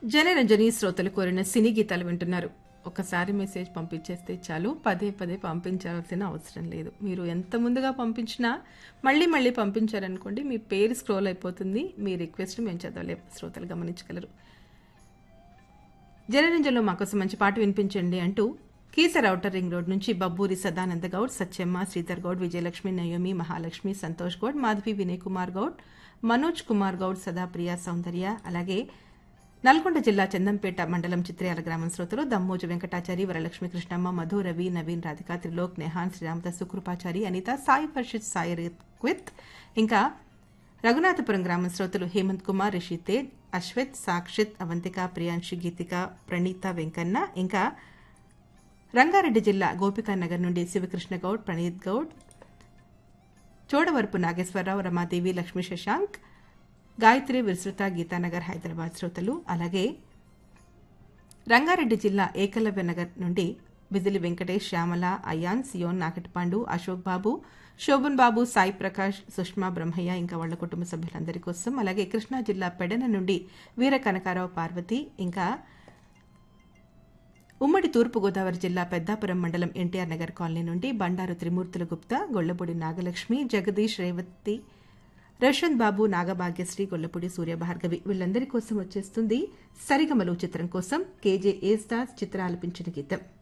జనరంజని శ్రోతలు కోరిన సినీ గీతాలు వింటున్నారు. ఒకసారి మెసేజ్ పంపించేస్తే చాలు, పదే పదే పంపించాల్సిన అవసరం లేదు. మీరు ఎంత ముందుగా పంపించినా మళ్ళీ మళ్ళీ పంపించారనుకోండి, మీ పేరు స్క్రోల్ అయిపోతుంది, మీ రిక్వెస్ట్ మేము చదవలేం, శ్రోతలు గమనించగలరు. జనరంజన్లో మాకోసం మంచి పాట వినిపించండి అంటూ కీసర ఔటర్ రింగ్ రోడ్ నుంచి బబ్బూరి సదానంద గౌడ్, సత్యమ్మ, శ్రీధర్ గౌడ్, విజయలక్ష్మి, నయోమి, మహాలక్ష్మి, సంతోష్ గౌడ్, మాధవి, వినయ్ కుమార్ గౌడ్, మనోజ్ కుమార్ గౌడ్, సదాప్రియ, సౌందర్య, అలాగే నల్గొండ జిల్లా చందంపేట మండలం చిత్రయాల గ్రామం శ్రోతలు దమ్మోజు వెంకటాచారి, వరలక్ష్మి, కృష్ణమ్మ, మధు, రవి, నవీన్, రాధిక, త్రిలోక్, నెహాన్, శ్రీరామదాస్, సుకృపాచారి, అనిత, సాయి ఫర్షిత్, సాయి రిక్విత్, ఇంకా రఘునాథపురం గ్రామం శ్రోతలు హేమంత్ కుమార్, రిషి తేజ్, అశ్విత్, సాక్షిత్, అవంతిక, ప్రియాంశి, గీతిక, ప్రణీత, వెంకన్న, ఇంకా రంగారెడ్డి జిల్లా గోపికానగర్ నుండి శివకృష్ణ గౌడ్, ప్రణీత్ గౌడ్, చోడవరపు నాగేశ్వరరావు, రమాదేవి, లక్ష్మీ, శశాంక్, గాయత్రి, విస్తృత, గీతానగర్, హైదరాబాద్ శ్రోతలు, అలాగే రంగారెడ్డి జిల్లా ఏకలవ్య నగర్ నుండి బిజిలి వెంకటేష్, శ్యామల, అయాన్, సియోన్, నాగటిపాండు, అశోక్ బాబు, శోభన్ బాబు, సాయి ప్రకాష్, సుష్మా, బ్రహ్మయ్య, ఇంకా వాళ్ల కుటుంబ సభ్యులందరి కోసం, అలాగే కృష్ణా జిల్లా పెడన నుండి వీర కనకారావు, పార్వతి, ఇంకా ఉమ్మడి తూర్పుగోదావరి జిల్లా పెద్దాపురం మండలం ఎన్టీఆర్ నగర్ కాలనీ నుండి బండారు త్రిమూర్తుల గుప్తా, గొల్లపూడి నాగలక్ష్మి, జగదీష్, రేవతి, రషంత్ బాబు, నాగభాగ్యశ్రీ, గొల్లపూడి సూర్యభార్గవి, వీళ్ళందరి కోసం వచ్చేస్తుంది సరిగమలు చిత్రం కోసం కేజే ఏస్దాస్ చిత్ర ఆలపించిన గీతం.